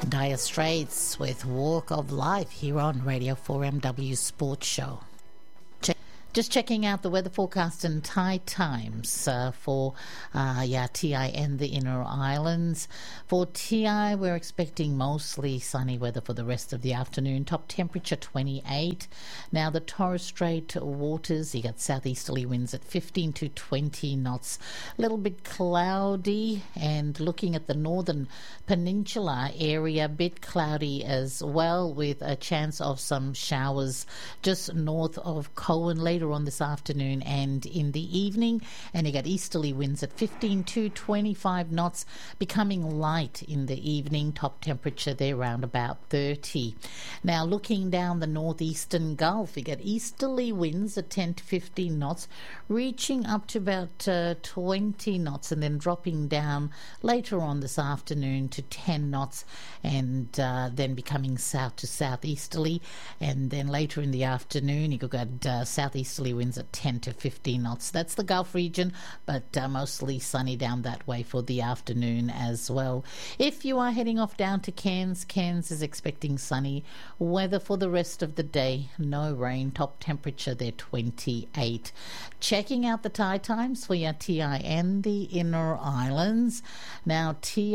Dire Straits with Walk of Life here on Radio 4MW Sports Show. Just checking out the weather forecast and tide times for TI and the Inner Islands. For TI, we're expecting mostly sunny weather for the rest of the afternoon. Top temperature 28. Now the Torres Strait waters, you got southeasterly winds at 15 to 20 knots. A little bit cloudy, and looking at the northern peninsula area, a bit cloudy as well, with a chance of some showers just north of Cohen later on this afternoon and in the evening. And you got easterly winds at 15 to 25 knots, becoming light in the evening. Top temperature there around about 30. Now looking down the northeastern Gulf, you got easterly winds at 10 to 15 knots, reaching up to about 20 knots, and then dropping down later on this afternoon to 10 knots, and then becoming south to southeasterly. And then later in the afternoon, you've got southeasterly winds at 10 to 15 knots. That's the Gulf region, but mostly sunny down that way for the afternoon as well. If you are heading off down to Cairns, Cairns is expecting sunny weather for the rest of the day. No rain. Top temperature there 28. Checking out the tide times for your TI and the Inner Islands. Now TI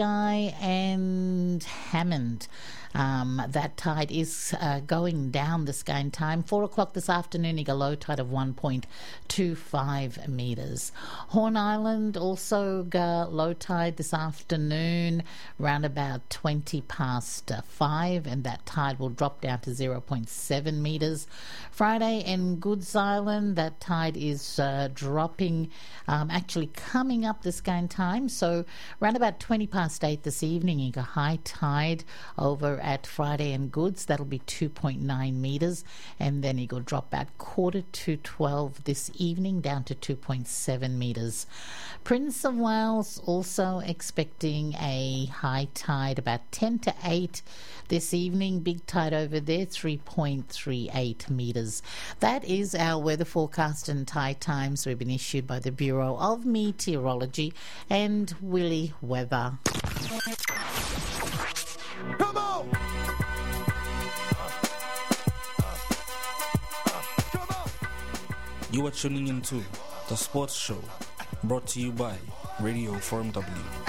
and Hammond, that tide is going down the sky in time. 4 o'clock this afternoon, you got a low tide of 1.25 metres. Horn Island also got low tide this afternoon, round about 20 past 5, and that tide will drop down to 0.7 metres. Friday and Goods Island, that tide is dropping, actually coming up the sky in time. So round about 20 past 8 this evening, you got high tide over at Friday and Goods. That'll be 2.9 metres, and then it'll drop at 11:45 this evening down to 2.7 metres. Prince of Wales also expecting a high tide about 10 to 8 this evening. Big tide over there, 3.38 metres. That is our weather forecast and tide times. We've been issued by the Bureau of Meteorology and Willy Weather. Come on! You are tuning into The Sports Show, brought to you by Radio 4MW.